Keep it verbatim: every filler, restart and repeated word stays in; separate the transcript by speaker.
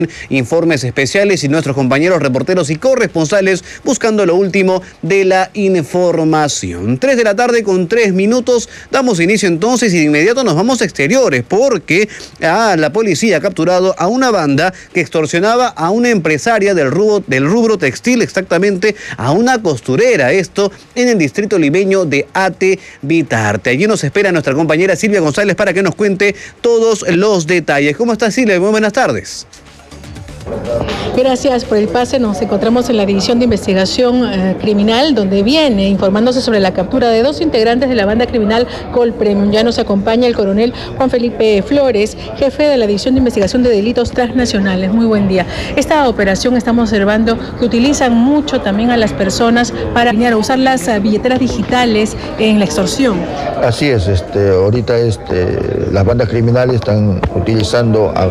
Speaker 1: Informes especiales y nuestros compañeros reporteros y corresponsales buscando lo último de la información. Tres de la tarde con tres minutos, damos inicio entonces y de inmediato nos vamos a exteriores porque ah, la policía ha capturado a una banda que extorsionaba a una empresaria del rubro, del rubro textil, exactamente a una costurera, esto en el distrito limeño de Ate Bitarte. Allí nos espera nuestra compañera Silvia González para que nos cuente todos los detalles. ¿Cómo está, Silvia? Muy buenas tardes.
Speaker 2: Gracias por el pase. Nos encontramos en la División de Investigación eh, Criminal, donde viene informándose sobre la captura de dos integrantes de la banda criminal Colpremium. Ya nos acompaña el coronel Juan Felipe Flores, jefe de la División de Investigación de Delitos Transnacionales. Muy buen día. Esta operación estamos observando que utilizan mucho también a las personas para usar las billeteras digitales en la extorsión.
Speaker 3: Así es, este, ahorita este, las bandas criminales están utilizando a